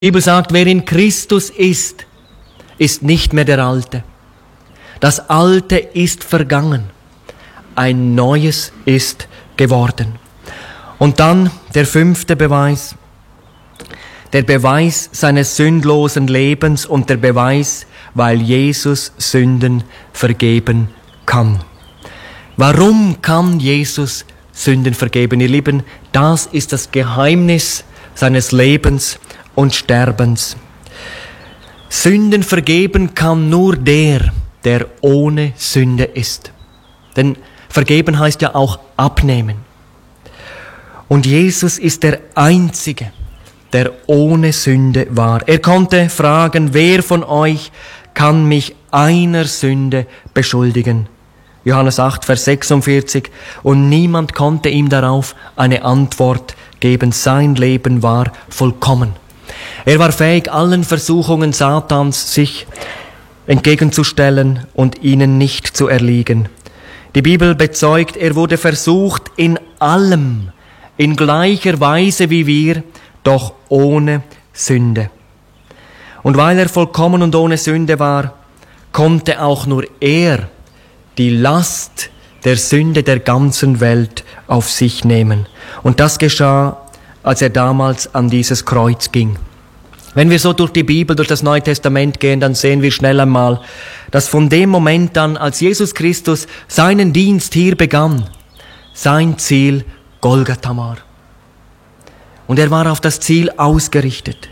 Die Bibel sagt, wer in Christus ist, ist nicht mehr der Alte. Das Alte ist vergangen. Ein Neues ist geworden. Und dann der 5. Beweis. Der Beweis seines sündlosen Lebens und der Beweis, weil Jesus Sünden vergeben kann. Warum kann Jesus Sünden vergeben? Ihr Lieben, das ist das Geheimnis seines Lebens und Sterbens. Sünden vergeben kann nur der ohne Sünde ist. Denn vergeben heißt ja auch abnehmen. Und Jesus ist der Einzige, der ohne Sünde war. Er konnte fragen, wer von euch kann mich einer Sünde beschuldigen? Johannes 8, Vers 46. Und niemand konnte ihm darauf eine Antwort geben. Sein Leben war vollkommen. Er war fähig, allen Versuchungen Satans sich entgegenzustellen und ihnen nicht zu erliegen. Die Bibel bezeugt, er wurde versucht in allem, in gleicher Weise wie wir, doch ohne Sünde. Und weil er vollkommen und ohne Sünde war, konnte auch nur er die Last der Sünde der ganzen Welt auf sich nehmen. Und das geschah, als er damals an dieses Kreuz ging. Wenn wir so durch die Bibel, durch das Neue Testament gehen, dann sehen wir schnell einmal, dass von dem Moment an, als Jesus Christus seinen Dienst hier begann, sein Ziel Golgatha war. Und er war auf das Ziel ausgerichtet.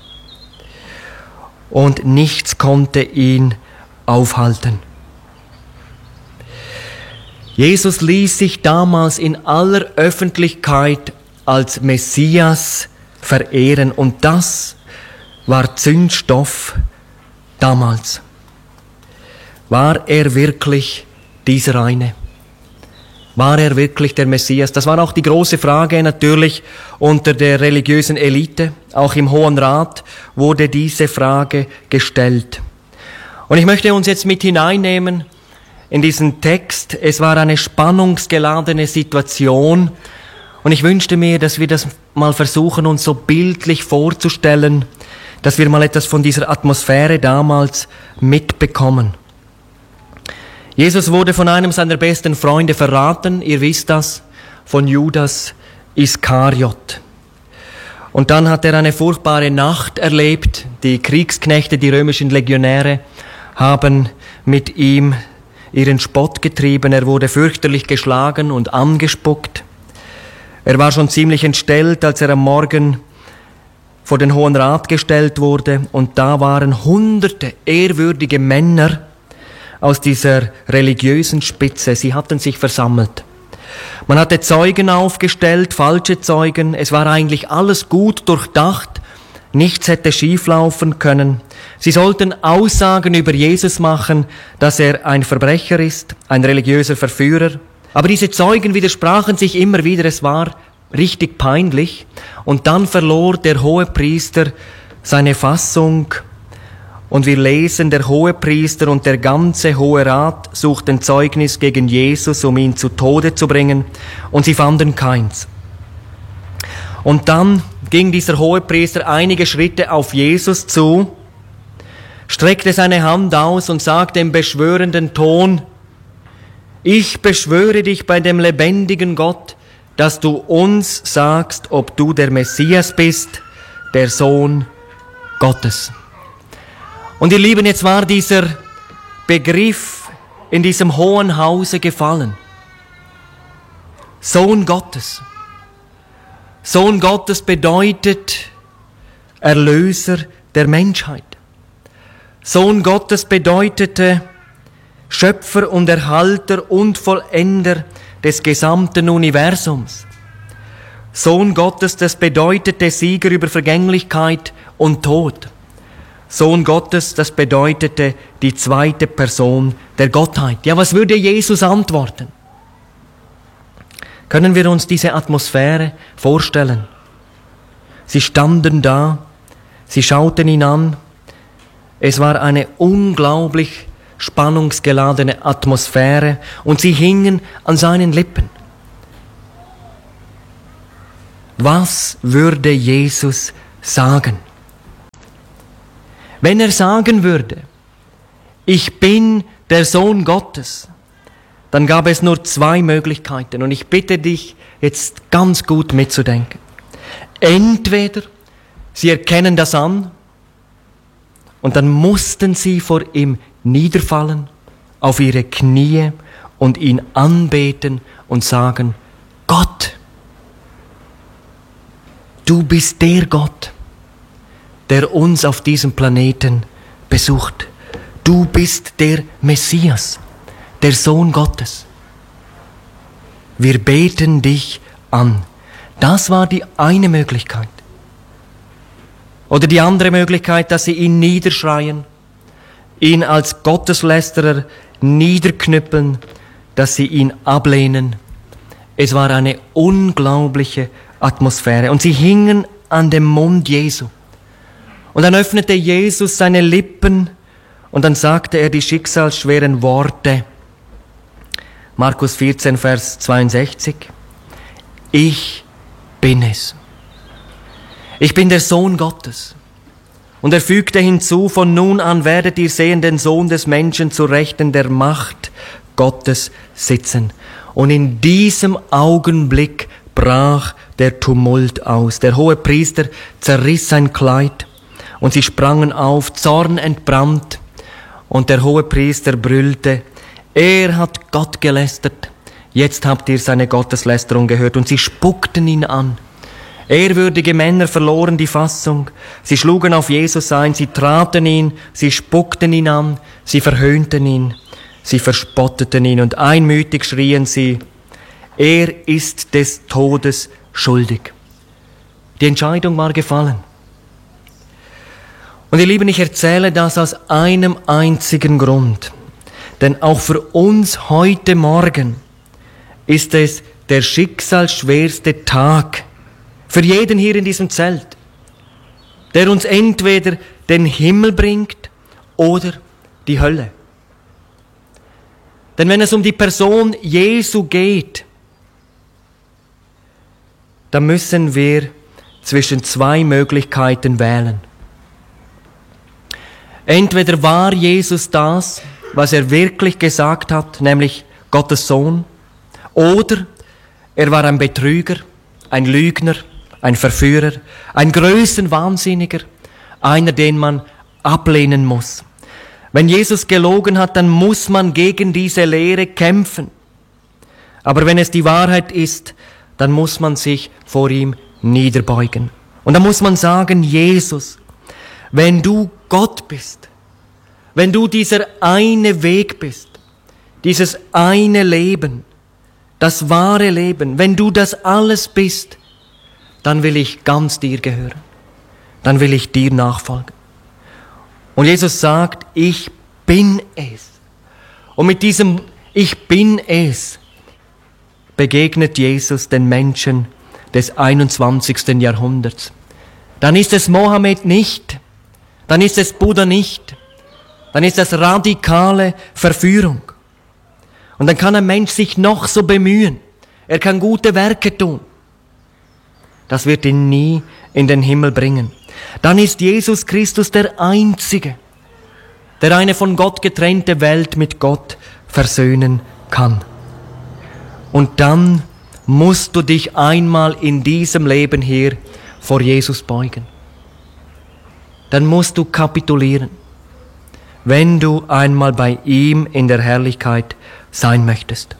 Und nichts konnte ihn aufhalten. Jesus ließ sich damals in aller Öffentlichkeit als Messias verehren und das war Zündstoff damals. War er wirklich dieser eine? War er wirklich der Messias? Das war auch die große Frage natürlich unter der religiösen Elite. Auch im Hohen Rat wurde diese Frage gestellt. Und ich möchte uns jetzt mit hineinnehmen in diesen Text. Es war eine spannungsgeladene Situation. Und ich wünschte mir, dass wir das mal versuchen, uns so bildlich vorzustellen, dass wir mal etwas von dieser Atmosphäre damals mitbekommen. Jesus wurde von einem seiner besten Freunde verraten, ihr wisst das, von Judas Iskariot. Und dann hat er eine furchtbare Nacht erlebt. Die Kriegsknechte, die römischen Legionäre, haben mit ihm ihren Spott getrieben. Er wurde fürchterlich geschlagen und angespuckt. Er war schon ziemlich entstellt, als er am Morgen vor den Hohen Rat gestellt wurde. Und da waren hunderte ehrwürdige Männer aus dieser religiösen Spitze. Sie hatten sich versammelt. Man hatte Zeugen aufgestellt, falsche Zeugen. Es war eigentlich alles gut durchdacht. Nichts hätte schieflaufen können. Sie sollten Aussagen über Jesus machen, dass er ein Verbrecher ist, ein religiöser Verführer. Aber diese Zeugen widersprachen sich immer wieder. Es war richtig peinlich. Und dann verlor der Hohepriester seine Fassung. Und wir lesen, der Hohepriester und der ganze Hohe Rat suchten Zeugnis gegen Jesus, um ihn zu Tode zu bringen. Und sie fanden keins. Und dann ging dieser Hohepriester einige Schritte auf Jesus zu, streckte seine Hand aus und sagte im beschwörenden Ton, ich beschwöre dich bei dem lebendigen Gott, dass du uns sagst, ob du der Messias bist, der Sohn Gottes. Und ihr Lieben, jetzt war dieser Begriff in diesem hohen Hause gefallen. Sohn Gottes. Sohn Gottes bedeutet Erlöser der Menschheit. Sohn Gottes bedeutete Schöpfer und Erhalter und Vollender des gesamten Universums. Sohn Gottes, das bedeutete Sieger über Vergänglichkeit und Tod. Sohn Gottes, das bedeutete die zweite Person der Gottheit. Ja, was würde Jesus antworten? Können wir uns diese Atmosphäre vorstellen? Sie standen da, sie schauten ihn an. Es war eine unglaublich spannungsgeladene Atmosphäre und sie hingen an seinen Lippen. Was würde Jesus sagen? Wenn er sagen würde, ich bin der Sohn Gottes, dann gab es nur zwei Möglichkeiten. Und ich bitte dich, jetzt ganz gut mitzudenken. Entweder sie erkennen das an und dann mussten sie vor ihm niederfallen, auf ihre Knie und ihn anbeten und sagen, Gott, du bist der Gott, der uns auf diesem Planeten besucht. Du bist der Messias, der Sohn Gottes. Wir beten dich an. Das war die eine Möglichkeit. Oder die andere Möglichkeit, dass sie ihn niederschreien, ihn als Gotteslästerer niederknüppeln, dass sie ihn ablehnen. Es war eine unglaubliche Atmosphäre. Und sie hingen an dem Mund Jesu. Und dann öffnete Jesus seine Lippen und dann sagte er die schicksalsschweren Worte. Markus 14, Vers 62. Ich bin es. Ich bin der Sohn Gottes. Und er fügte hinzu, von nun an werdet ihr sehen den Sohn des Menschen zu Rechten der Macht Gottes sitzen. Und in diesem Augenblick brach der Tumult aus. Der Hohepriester zerriss sein Kleid und sie sprangen auf, zornentbrannt. Und der Hohepriester brüllte, er hat Gott gelästert. Jetzt habt ihr seine Gotteslästerung gehört. Und sie spuckten ihn an. Ehrwürdige Männer verloren die Fassung. Sie schlugen auf Jesus ein, sie traten ihn, sie spuckten ihn an, sie verhöhnten ihn, sie verspotteten ihn und einmütig schrien sie, er ist des Todes schuldig. Die Entscheidung war gefallen. Und ihr Lieben, ich erzähle das aus einem einzigen Grund. Denn auch für uns heute Morgen ist es der schicksalsschwerste Tag für jeden hier in diesem Zelt, der uns entweder den Himmel bringt oder die Hölle. Denn wenn es um die Person Jesu geht, dann müssen wir zwischen zwei Möglichkeiten wählen. Entweder war Jesus das, was er wirklich gesagt hat, nämlich Gottes Sohn, oder er war ein Betrüger, ein Lügner, ein Verführer, ein Größenwahnsinniger, einer, den man ablehnen muss. Wenn Jesus gelogen hat, dann muss man gegen diese Lehre kämpfen. Aber wenn es die Wahrheit ist, dann muss man sich vor ihm niederbeugen. Und dann muss man sagen, Jesus, wenn du Gott bist, wenn du dieser eine Weg bist, dieses eine Leben, das wahre Leben, wenn du das alles bist, dann will ich ganz dir gehören. Dann will ich dir nachfolgen. Und Jesus sagt, ich bin es. Und mit diesem Ich bin es begegnet Jesus den Menschen des 21. Jahrhunderts. Dann ist es Mohammed nicht, dann ist es Buddha nicht, dann ist das radikale Verführung. Und dann kann ein Mensch sich noch so bemühen, er kann gute Werke tun. Das wird ihn nie in den Himmel bringen. Dann ist Jesus Christus der Einzige, der eine von Gott getrennte Welt mit Gott versöhnen kann. Und dann musst du dich einmal in diesem Leben hier vor Jesus beugen. Dann musst du kapitulieren, wenn du einmal bei ihm in der Herrlichkeit sein möchtest.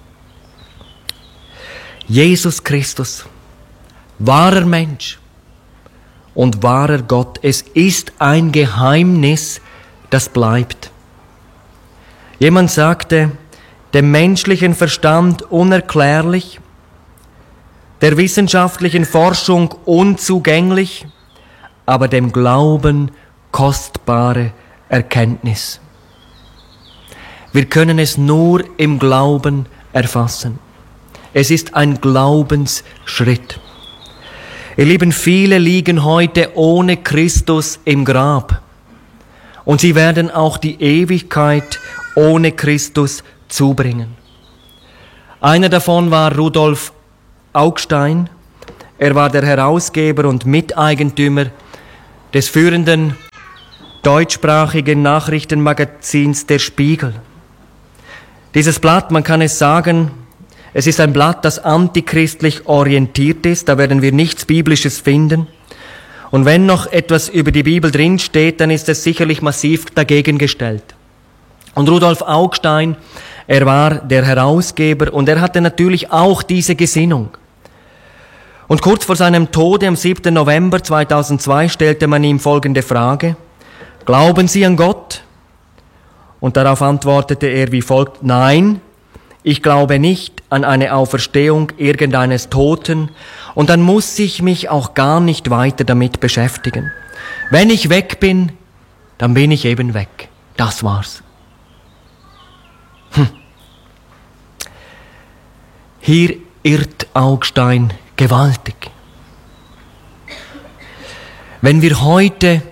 Jesus Christus, wahrer Mensch und wahrer Gott, es ist ein Geheimnis, das bleibt. Jemand sagte, dem menschlichen Verstand unerklärlich, der wissenschaftlichen Forschung unzugänglich, aber dem Glauben kostbare Erkenntnis. Wir können es nur im Glauben erfassen. Es ist ein Glaubensschritt. Ihr Lieben, viele liegen heute ohne Christus im Grab. Und sie werden auch die Ewigkeit ohne Christus zubringen. Einer davon war Rudolf Augstein. Er war der Herausgeber und Miteigentümer des führenden deutschsprachigen Nachrichtenmagazins Der Spiegel. Dieses Blatt, man kann es sagen, es ist ein Blatt, das antichristlich orientiert ist, da werden wir nichts Biblisches finden. Und wenn noch etwas über die Bibel drinsteht, dann ist es sicherlich massiv dagegen gestellt. Und Rudolf Augstein, er war der Herausgeber und er hatte natürlich auch diese Gesinnung. Und kurz vor seinem Tode am 7. November 2002 stellte man ihm folgende Frage: Glauben Sie an Gott? Und darauf antwortete er wie folgt: Nein, ich glaube nicht an eine Auferstehung irgendeines Toten und dann muss ich mich auch gar nicht weiter damit beschäftigen. Wenn ich weg bin, dann bin ich eben weg. Das war's. Hier irrt Augstein gewaltig. Wenn wir heute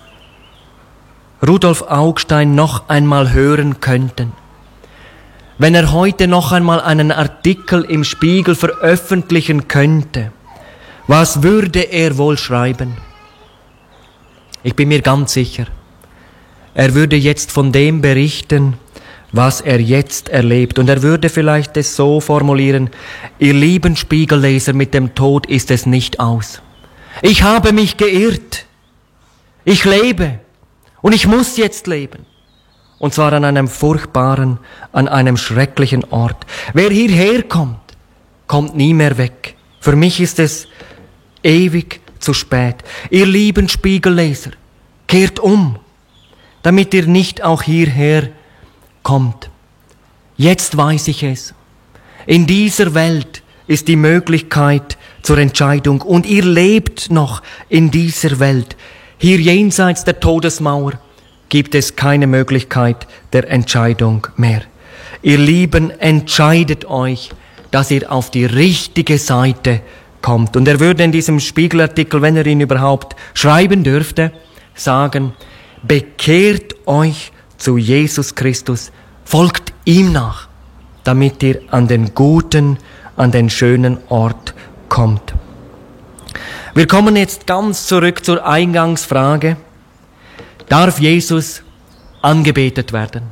Rudolf Augstein noch einmal hören könnten, wenn er heute noch einmal einen Artikel im Spiegel veröffentlichen könnte, was würde er wohl schreiben? Ich bin mir ganz sicher, er würde jetzt von dem berichten, was er jetzt erlebt. Und er würde vielleicht es so formulieren: Ihr lieben Spiegelleser, mit dem Tod ist es nicht aus. Ich habe mich geirrt. Ich lebe. Und ich muss jetzt leben. Und zwar an einem furchtbaren, an einem schrecklichen Ort. Wer hierher kommt, kommt nie mehr weg. Für mich ist es ewig zu spät. Ihr lieben Spiegelleser, kehrt um, damit ihr nicht auch hierher kommt. Jetzt weiß ich es. In dieser Welt ist die Möglichkeit zur Entscheidung und ihr lebt noch in dieser Welt. Hier jenseits der Todesmauer gibt es keine Möglichkeit der Entscheidung mehr. Ihr Lieben, entscheidet euch, dass ihr auf die richtige Seite kommt. Und er würde in diesem Spiegelartikel, wenn er ihn überhaupt schreiben dürfte, sagen: Bekehrt euch zu Jesus Christus, folgt ihm nach, damit ihr an den guten, an den schönen Ort kommt. Wir kommen jetzt ganz zurück zur Eingangsfrage: Darf Jesus angebetet werden?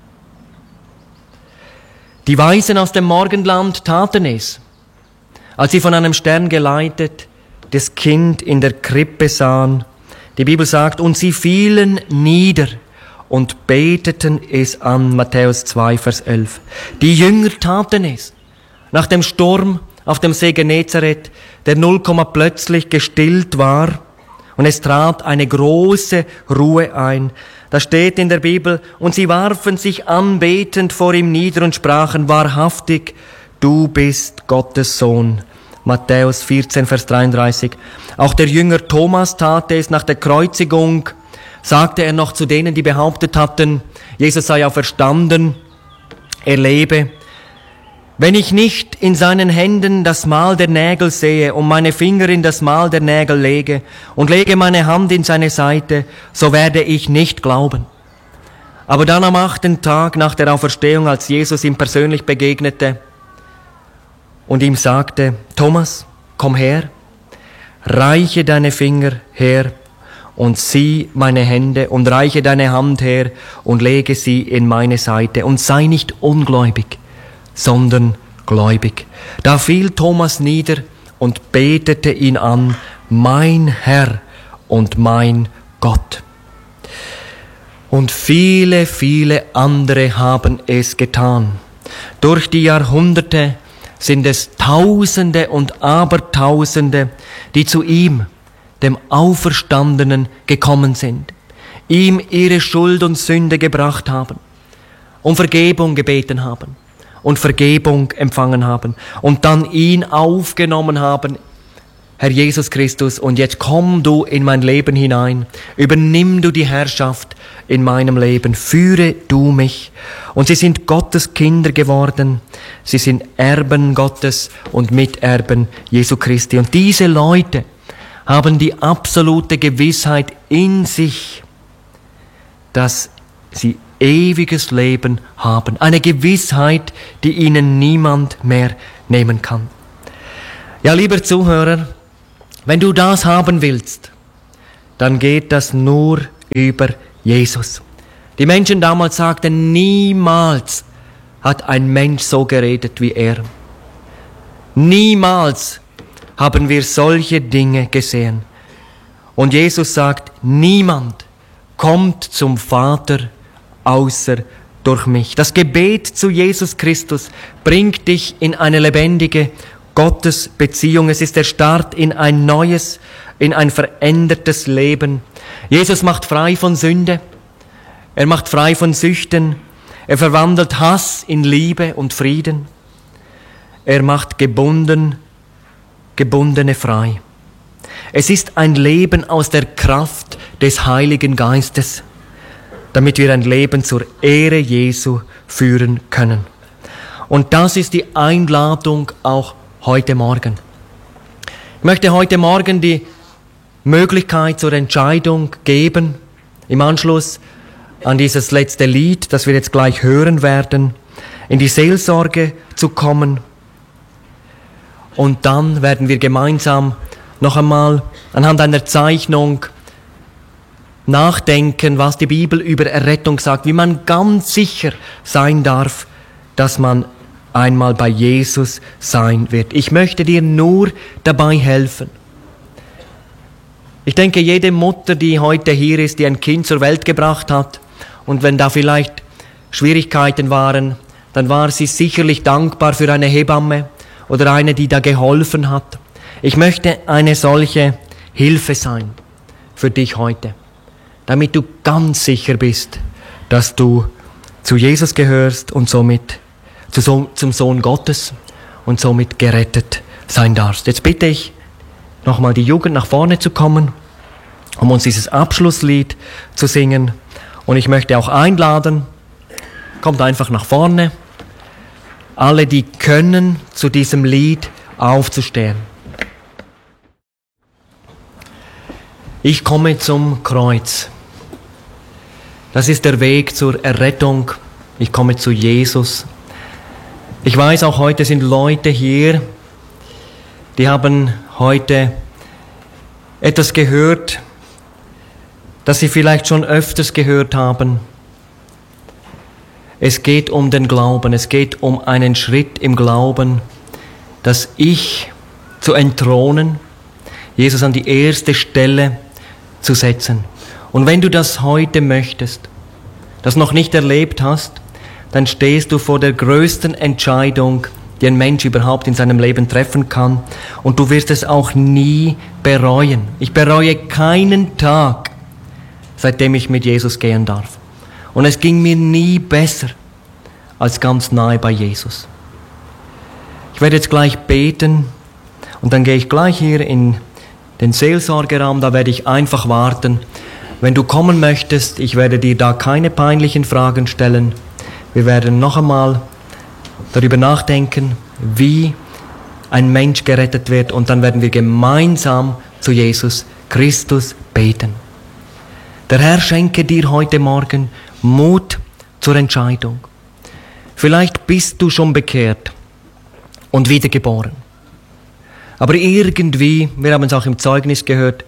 Die Weisen aus dem Morgenland taten es, als sie von einem Stern geleitet das Kind in der Krippe sahen. Die Bibel sagt, und sie fielen nieder und beteten es an, Matthäus 2, Vers 11. Die Jünger taten es. Nach dem Sturm auf dem See Genezareth, der plötzlich gestillt war, und es trat eine große Ruhe ein. Da steht in der Bibel, und sie warfen sich anbetend vor ihm nieder und sprachen: Wahrhaftig, du bist Gottes Sohn. Matthäus 14, Vers 33. Auch der Jünger Thomas tat es. Nach der Kreuzigung sagte er noch zu denen, die behauptet hatten, Jesus sei auferstanden, er lebe: Wenn ich nicht in seinen Händen das Mal der Nägel sehe und meine Finger in das Mal der Nägel lege und lege meine Hand in seine Seite, so werde ich nicht glauben. Aber dann am 8. Tag nach der Auferstehung, als Jesus ihm persönlich begegnete und ihm sagte: Thomas, komm her, reiche deine Finger her und sieh meine Hände und reiche deine Hand her und lege sie in meine Seite und sei nicht ungläubig, sondern gläubig. Da fiel Thomas nieder und betete ihn an: Mein Herr und mein Gott. Und viele, viele andere haben es getan. Durch die Jahrhunderte sind es Tausende und Abertausende, die zu ihm, dem Auferstandenen, gekommen sind, ihm ihre Schuld und Sünde gebracht haben, um Vergebung gebeten haben und Vergebung empfangen haben und dann ihn aufgenommen haben: Herr Jesus Christus, und jetzt komm du in mein Leben hinein, übernimm du die Herrschaft in meinem Leben, führe du mich. Und sie sind Gottes Kinder geworden, sie sind Erben Gottes und Miterben Jesu Christi. Und diese Leute haben die absolute Gewissheit in sich, dass sie ewiges Leben haben. Eine Gewissheit, die ihnen niemand mehr nehmen kann. Ja, lieber Zuhörer, wenn du das haben willst, dann geht das nur über Jesus. Die Menschen damals sagten, niemals hat ein Mensch so geredet wie er. Niemals haben wir solche Dinge gesehen. Und Jesus sagt, niemand kommt zum Vater außer durch mich. Das Gebet zu Jesus Christus bringt dich in eine lebendige Gottesbeziehung. Es ist der Start in ein neues, in ein verändertes Leben. Jesus macht frei von Sünde. Er macht frei von Süchten. Er verwandelt Hass in Liebe und Frieden. Er macht Gebundene frei. Es ist ein Leben aus der Kraft des Heiligen Geistes, damit wir ein Leben zur Ehre Jesu führen können. Und das ist die Einladung auch heute Morgen. Ich möchte heute Morgen die Möglichkeit zur Entscheidung geben, im Anschluss an dieses letzte Lied, das wir jetzt gleich hören werden, in die Seelsorge zu kommen. Und dann werden wir gemeinsam noch einmal anhand einer Zeichnung nachdenken, was die Bibel über Errettung sagt, wie man ganz sicher sein darf, dass man einmal bei Jesus sein wird. Ich möchte dir nur dabei helfen. Ich denke, jede Mutter, die heute hier ist, die ein Kind zur Welt gebracht hat, und wenn da vielleicht Schwierigkeiten waren, dann war sie sicherlich dankbar für eine Hebamme oder eine, die da geholfen hat. Ich möchte eine solche Hilfe sein für dich heute, damit du ganz sicher bist, dass du zu Jesus gehörst und somit zum Sohn Gottes und somit gerettet sein darfst. Jetzt bitte ich nochmal die Jugend nach vorne zu kommen, um uns dieses Abschlusslied zu singen. Und ich möchte auch einladen, kommt einfach nach vorne, alle, die können, zu diesem Lied aufzustehen. Ich komme zum Kreuz. Das ist der Weg zur Errettung. Ich komme zu Jesus. Ich weiß, auch heute sind Leute hier, die haben heute etwas gehört, das sie vielleicht schon öfters gehört haben. Es geht um den Glauben, es geht um einen Schritt im Glauben, das Ich zu entthronen, Jesus an die erste Stelle zu setzen. Und wenn du das heute möchtest, das noch nicht erlebt hast, dann stehst du vor der größten Entscheidung, die ein Mensch überhaupt in seinem Leben treffen kann. Und du wirst es auch nie bereuen. Ich bereue keinen Tag, seitdem ich mit Jesus gehen darf. Und es ging mir nie besser als ganz nahe bei Jesus. Ich werde jetzt gleich beten und dann gehe ich gleich hier in den Seelsorgeraum, da werde ich einfach warten. Wenn du kommen möchtest, ich werde dir da keine peinlichen Fragen stellen. Wir werden noch einmal darüber nachdenken, wie ein Mensch gerettet wird, und dann werden wir gemeinsam zu Jesus Christus beten. Der Herr schenke dir heute Morgen Mut zur Entscheidung. Vielleicht bist du schon bekehrt und wiedergeboren. Aber irgendwie, wir haben es auch im Zeugnis gehört,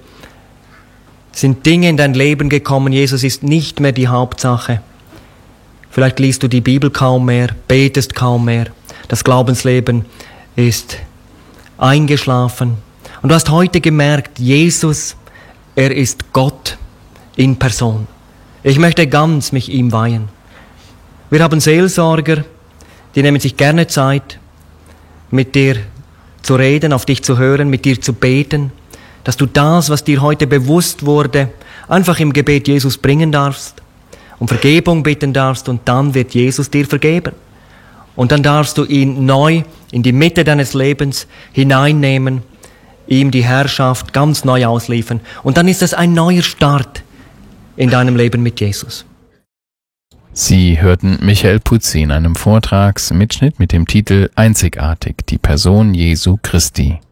sind Dinge in dein Leben gekommen, Jesus ist nicht mehr die Hauptsache. Vielleicht liest du die Bibel kaum mehr, betest kaum mehr, das Glaubensleben ist eingeschlafen. Und du hast heute gemerkt, Jesus, er ist Gott in Person. Ich möchte ganz mich ihm weihen. Wir haben Seelsorger, die nehmen sich gerne Zeit, mit dir zu reden, auf dich zu hören, mit dir zu beten, dass du das, was dir heute bewusst wurde, einfach im Gebet Jesus bringen darfst, um Vergebung bitten darfst, und dann wird Jesus dir vergeben. Und dann darfst du ihn neu in die Mitte deines Lebens hineinnehmen, ihm die Herrschaft ganz neu ausliefern. Und dann ist es ein neuer Start in deinem Leben mit Jesus. Sie hörten Michael Putzi in einem Vortragsmitschnitt mit dem Titel Einzigartig, die Person Jesu Christi.